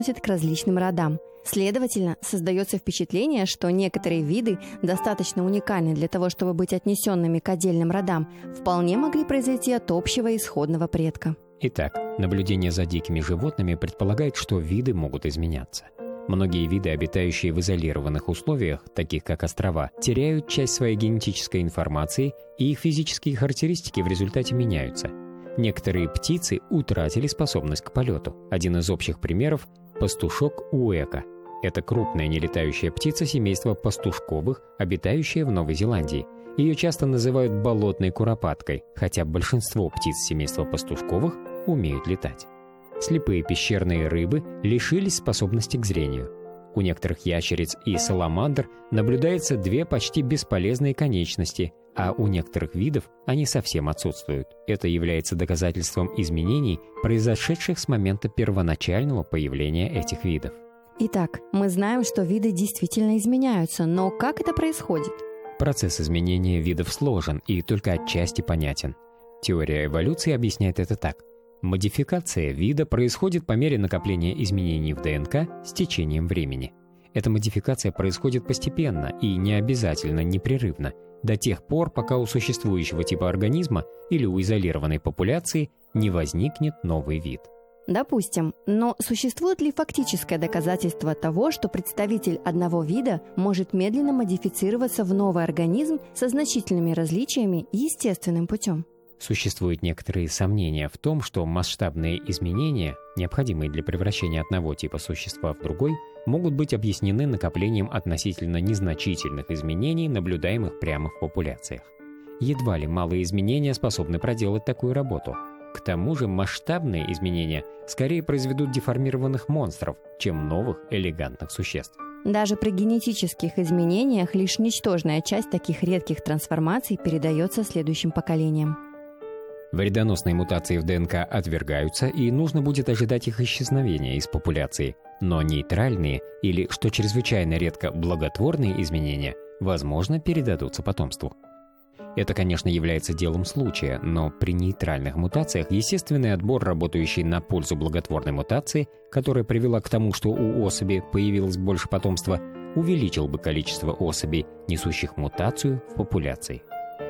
к различным родам. Следовательно, создается впечатление, что некоторые виды, достаточно уникальны для того, чтобы быть отнесенными к отдельным родам, вполне могли произойти от общего исходного предка. Итак, наблюдение за дикими животными предполагает, что виды могут изменяться. Многие виды, обитающие в изолированных условиях, таких как острова, теряют часть своей генетической информации, и их физические характеристики в результате меняются. Некоторые птицы утратили способность к полету. Один из общих примеров – пастушок уэка. Это крупная нелетающая птица семейства пастушковых, обитающая в Новой Зеландии. Ее часто называют болотной куропаткой, хотя большинство птиц семейства пастушковых умеют летать. Слепые пещерные рыбы лишились способности к зрению. У некоторых ящериц и саламандр наблюдается две почти бесполезные конечности, а у некоторых видов они совсем отсутствуют. Это является доказательством изменений, произошедших с момента первоначального появления этих видов. Итак, мы знаем, что виды действительно изменяются, но как это происходит? Процесс изменения видов сложен и только отчасти понятен. Теория эволюции объясняет это так. Модификация вида происходит по мере накопления изменений в ДНК с течением времени. Эта модификация происходит постепенно и не обязательно непрерывно, до тех пор, пока у существующего типа организма или у изолированной популяции не возникнет новый вид. Допустим, но существует ли фактическое доказательство того, что представитель одного вида может медленно модифицироваться в новый организм со значительными различиями естественным путем? Существуют некоторые сомнения в том, что масштабные изменения, необходимые для превращения одного типа существа в другой, могут быть объяснены накоплением относительно незначительных изменений, наблюдаемых прямо в популяциях. Едва ли малые изменения способны проделать такую работу. К тому же масштабные изменения скорее произведут деформированных монстров, чем новых элегантных существ. Даже при генетических изменениях лишь ничтожная часть таких редких трансформаций передается следующим поколениям. Вредоносные мутации в ДНК отвергаются, и нужно будет ожидать их исчезновения из популяции. Но нейтральные или, что чрезвычайно редко, благотворные изменения, возможно, передадутся потомству. Это, конечно, является делом случая, но при нейтральных мутациях естественный отбор, работающий на пользу благотворной мутации, которая привела к тому, что у особи появилось больше потомства, увеличил бы количество особей, несущих мутацию в популяции.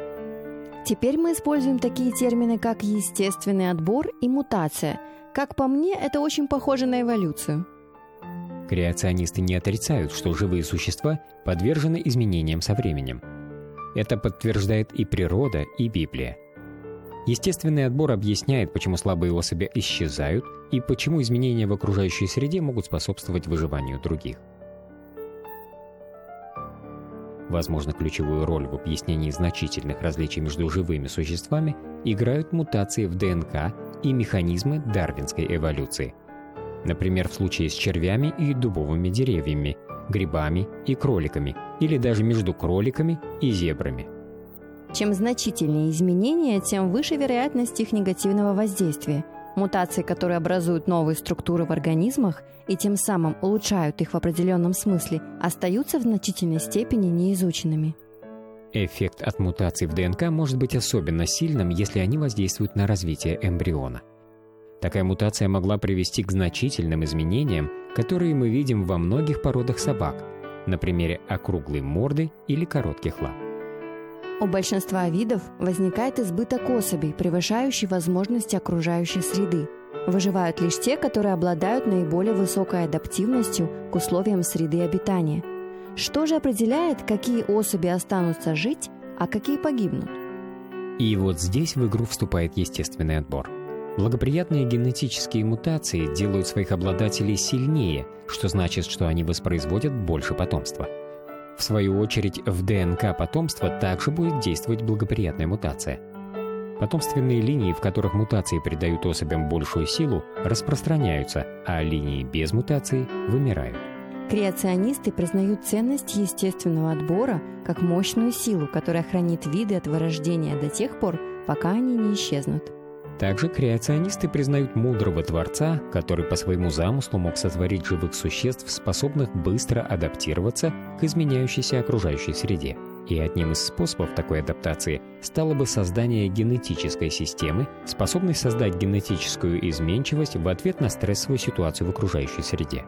Теперь мы используем такие термины, как естественный отбор и мутация. Как по мне, это очень похоже на эволюцию. Креационисты не отрицают, что живые существа подвержены изменениям со временем. Это подтверждает и природа, и Библия. Естественный отбор объясняет, почему слабые особи исчезают и почему изменения в окружающей среде могут способствовать выживанию других. Возможно, ключевую роль в объяснении значительных различий между живыми существами играют мутации в ДНК и механизмы дарвинской эволюции. Например, в случае с червями и дубовыми деревьями, грибами и кроликами, или даже между кроликами и зебрами. Чем значительнее изменения, тем выше вероятность их негативного воздействия. Мутации, которые образуют новые структуры в организмах и тем самым улучшают их в определенном смысле, остаются в значительной степени неизученными. Эффект от мутаций в ДНК может быть особенно сильным, если они воздействуют на развитие эмбриона. Такая мутация могла привести к значительным изменениям, которые мы видим во многих породах собак, на примере округлой морды или коротких лап. У большинства видов возникает избыток особей, превышающий возможности окружающей среды. Выживают лишь те, которые обладают наиболее высокой адаптивностью к условиям среды обитания. Что же определяет, какие особи останутся жить, а какие погибнут? И вот здесь в игру вступает естественный отбор. Благоприятные генетические мутации делают своих обладателей сильнее, что значит, что они воспроизводят больше потомства. В свою очередь, в ДНК потомства также будет действовать благоприятная мутация. Потомственные линии, в которых мутации придают особям большую силу, распространяются, а линии без мутаций вымирают. Креационисты признают ценность естественного отбора как мощную силу, которая хранит виды от вырождения до тех пор, пока они не исчезнут. Также креационисты признают мудрого Творца, который по своему замыслу мог сотворить живых существ, способных быстро адаптироваться к изменяющейся окружающей среде. И одним из способов такой адаптации стало бы создание генетической системы, способной создать генетическую изменчивость в ответ на стрессовую ситуацию в окружающей среде.